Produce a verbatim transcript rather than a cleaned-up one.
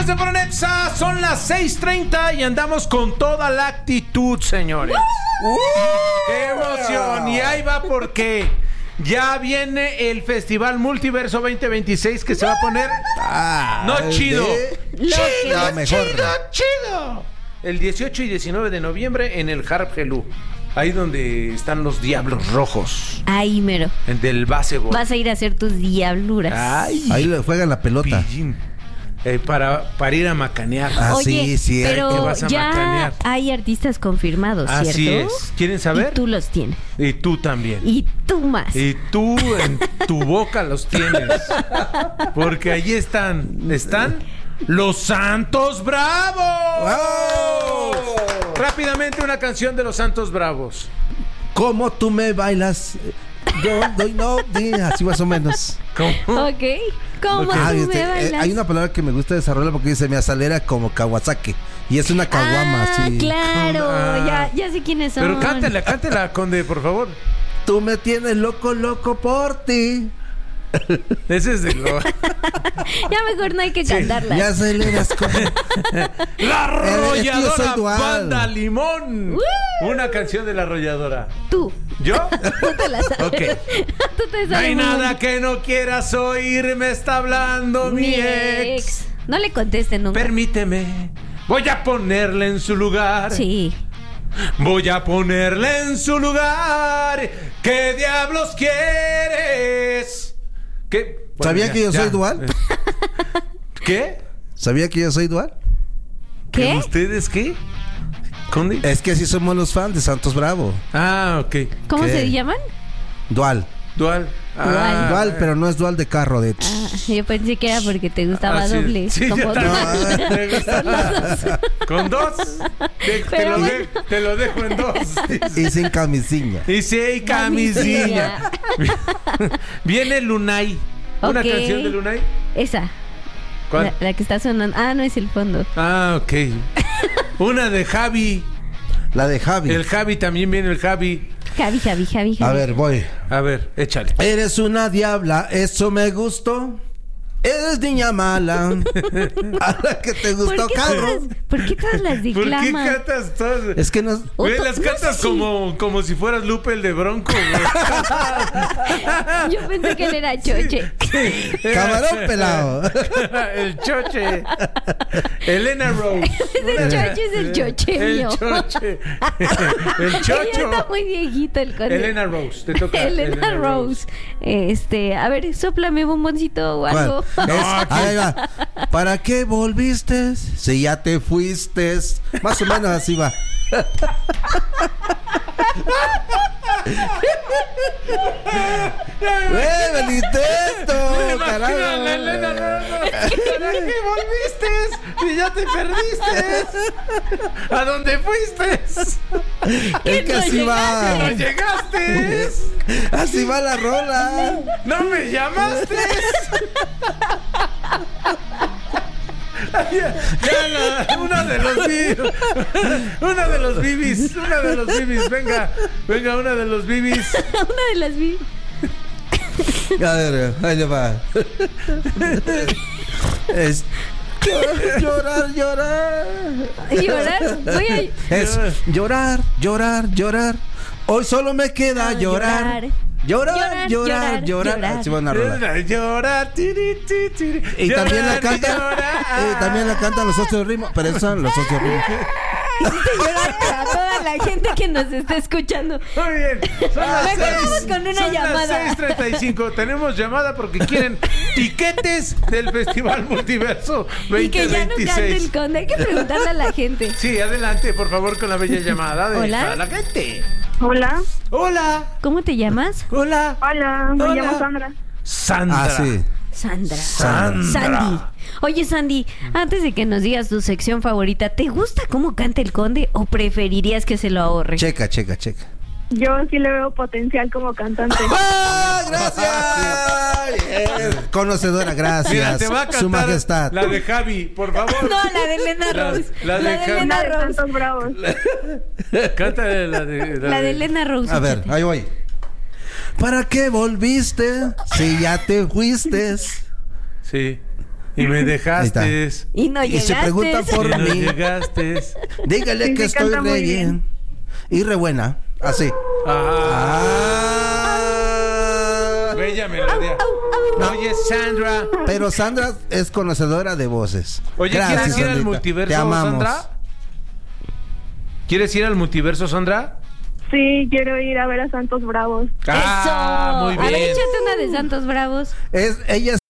de Pronexa, son las seis treinta y andamos con toda la actitud, señores. ¡Uh! ¡Qué emoción! Y ahí va porque ya viene el Festival Multiverso veinte veintiséis que se va a poner ah, no chido, de... chido, mejor. chido, chido. El dieciocho y diecinueve de noviembre en el Harp Helú. Ahí donde están los Diablos Rojos. Ahí mero. Del básquetbol. Vas a ir a hacer tus diabluras. Ay, ahí le juegan la pelota. Pillín. Eh, para, para ir a macanear. Ah, Oye, sí, sí. pero que vas a ya macanear. hay artistas confirmados, ¿cierto? Así es. ¿Quieren saber? Y tú los tienes. Y tú también. Y tú más. Y tú en tu boca los tienes. Porque allí están. Están los Santos Bravos. ¡Wow! Rápidamente una canción de los Santos Bravos. ¿Cómo tú me bailas? Yo doy no, di, así más o menos. ¿Cómo? Ok. ¿Cómo Ah, tú este, me eh, bailas? hay una palabra que me gusta desarrollar porque dice me acelera como Kawasaki. Y es una caguama, ah, así. claro. Ah. Ya, ya sé quiénes son. Pero cántela, cántela, Conde, por favor. Tú me tienes loco, loco por ti. Ese es de lo... Ya mejor no hay que cantarla. Ya aceleras como... La Arrolladora soy dual. Banda Limón. ¡Woo! Una canción de La Arrolladora. Tú. ¿Yo? Tú te la sabes. Ok. Tú te sabes. No hay muy nada bien. que no quieras oír, me está hablando mi ex. No le contesten nunca. Permíteme, voy a ponerle en su lugar. Sí. Voy a ponerle en su lugar. ¿Qué diablos quieres? ¿Qué? Bueno, ¿Sabía ya, que yo ya. soy dual? ¿Qué? ¿Sabía que yo soy dual? ¿Qué? ¿Ustedes qué? ¿Conde? Es que así somos los fans de Santos Bravo. Ah, ok. ¿Cómo ¿Qué? se llaman? Dual. Dual. Ah, Dual, pero no es dual de carro, de... Ah, yo pensé que era porque te gustaba Ah, sí. doble. Sí, como yo también. Me gusta. Con dos. Te, te Pero lo bueno. de- te lo dejo en dos. Y sin camisilla. Y sí, hay camisilla. Viene Lunay. ¿Una Ok. canción de Lunay? Esa. ¿Cuál? La, la que está sonando. Ah, no es el fondo. Ah, ok. Una de Javi. La de Javi. El Javi también viene el Javi. Javi, Javi, Javi, Javi. A ver, voy. A ver, échale. Eres una diabla, eso me gustó. Eres niña mala. A la que te ¿Por gustó, qué, carro. todas, ¿Por qué todas las ¿Por qué declaman? cantas todas? Es que no... Güey, Otro- las no cantas sé si- como, como si fueras Lupe el de Bronco, güey. Yo pensé que él era Choche. Camarón pelado. El Choche. Elena Rose. Es el Choche, es el Choche El mío. Choche. El Ya Chocho. está muy viejito el conde. Elena Rose, te toca. Elena Rose. Este, a ver, sóplame bomboncito o algo. ¿Cuál? Es- ahí va. ¿Para qué volviste? Si ya te fuiste. Más o menos así va. ¡Eh, el intento! ¡Carajo! Elena Rose. ¿Para qué volviste? Si ya te perdiste. ¿A dónde fuiste? Es que no así va. ¿No llegaste? Así va la rola. ¿No me llamaste? Ya, ya la- una de los bibis, una de los bibis, una de los bibis, venga, venga, una de los bibis. Una de las vi. A ver, ahí le va. Es llorar, llorar. ¿Llorar? Voy a... Es llorar, llorar, llorar. Hoy solo me queda Ah, llorar. Llorar, Llorar, llorar, llorar, llorar. llorar. Así va una rola. Llorar, tiri, tiri, tiri. Y también la Llorar, canta, llorar. y también la cantan los socios de ritmo, pero esos son los socios de ritmo. Hiciste llorar a toda la gente que nos está escuchando. Muy bien. Son las Mejor seis- vamos con una son llamada. las seis treinta y cinco. Tenemos llamada porque quieren tiquetes del Festival Multiverso Y que ya no cante el veinte veintiséis. conde. Hay que preguntarle a la gente. Sí, adelante, por favor, con la bella llamada de Hola. para la gente. Hola. Hola. ¿Cómo te llamas? Hola. Hola, me Hola. llamo Sandra. Sandra. Ah, sí. Sandra. Sandra. Sandy. Oye, Sandy, antes de que nos digas tu sección favorita, ¿te gusta cómo canta el conde o preferirías que se lo ahorre? Checa, checa, checa. Yo sí le veo potencial como cantante. ¡Ah, gracias! Bien. Conocedora, gracias. Mira, te va a cantar Su majestad. la de Javi, por favor. No, la de Elena La- Rose. la de La de Javi. Elena Una de Rose. Santos Bravos. Cántale la de La de Elena Rose. A ver, fíjate. ahí voy. ¿Para qué volviste si ya te fuiste? Sí. Y me dejaste. Y no Y llegaste. se preguntan por Y no mí. llegaste. Dígale Sí, que sí, estoy canta re muy bien. bien. Y re buena. Así. Ah, Ah. bella melodía. Oye, Sandra. Pero Sandra es conocedora de voces. Oye, Gracias, ¿quieres ir al Sandrita. multiverso, Te amamos. Sandra? ¿Quieres ir al multiverso, Sandra? Sí, quiero ir a ver a Santos Bravos. Ah, Eso. muy A ver, bien. échate una de Santos Bravos. Es, ella